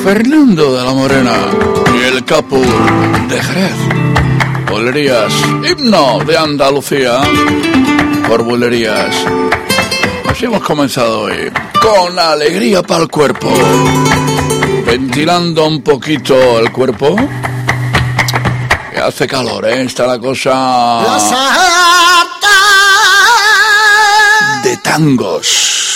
Fernando de la Morena y el Capu de Jerez. Bulerías, himno de Andalucía por Bulerías. Así hemos comenzado hoy, con alegría para el cuerpo, ventilando un poquito el cuerpo, que hace calor, está la cosa de tangos.